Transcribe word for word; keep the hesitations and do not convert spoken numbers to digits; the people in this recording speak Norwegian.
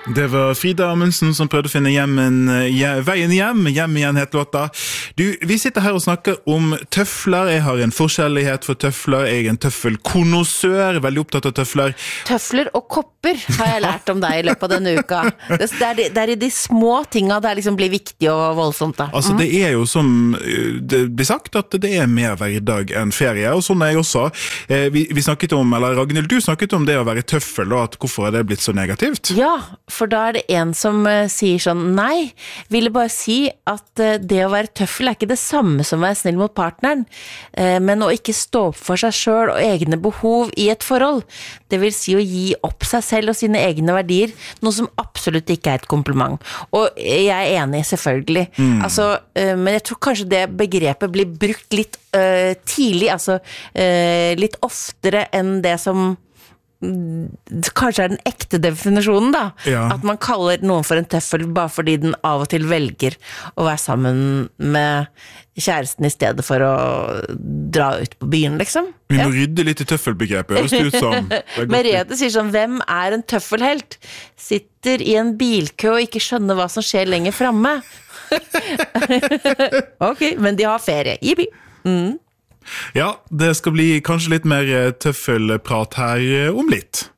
Det var Frida Amundsen som prøvde å finne hjemmen, ja, veien hjem, hjem igjen het låta. Du, vi sitter her og snakker om tøfler. Jeg har en forskjellighet for tøfler. Jeg er en tøffelkonnoissør, veldig opptatt av tøfler. Tøfler og kopper har jeg lært om deg i løpet av denne uka. Det er, det er i de små tingene det liksom blir viktig og voldsomt da. Altså, det er jo som det blir sagt, at det er mer hverdag enn ferie, og sånn er jeg også. Vi, vi snakket om, eller Ragnhild, du snakket om det å være tøffel, og at hvorfor er det blitt så negativt? Ja, for da er det en som uh, sier sånn, nei, ville bare si at uh, det å være tøffel er ikke det samme som å være snill mot partneren, uh, men å ikke stå opp for seg selv og egne behov i et forhold. Det vil si å gi opp seg selv og sine egne verdier, noe som absolutt ikke er et kompliment. Og jeg er enig, selvfølgelig. Mm. Altså, uh, men jeg tror kanskje det begrepet blir brukt litt uh, tidlig, altså uh, litt oftere enn det som kanskje er den ekte definisjonen da, ja. At man kaller noen for en tøffel bare fordi den av og til velger å være sammen med kjæresten i stedet for å dra ut på byen, liksom. Vi må ja. rydde litt i tøffelbegrepet, høres det ut som. Merete sier sånn, hvem er en tøffelhelt? Sitter i en bilkø og ikke skjønner hva som skjer lenger fremme. Ok, men de har ferie. Jippi. Mm. Ja, det skal bli kanskje litt mer tøffelprat her om litt.